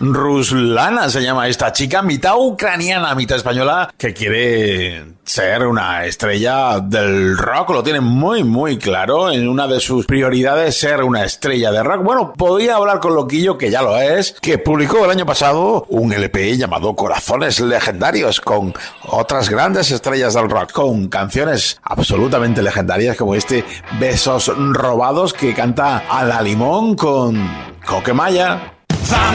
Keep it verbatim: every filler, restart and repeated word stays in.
Ruslana se llama esta chica, mitad ucraniana, mitad española, que quiere ser una estrella del rock. Lo tiene muy, muy claro. En una de sus prioridades, ser una estrella de rock. Bueno, podía hablar con Loquillo, que ya lo es, que publicó el año pasado un L P llamado Corazones Legendarios, con otras grandes estrellas del rock, con canciones absolutamente legendarias como este Besos Robados, que canta Ana Limón con Coquemaya.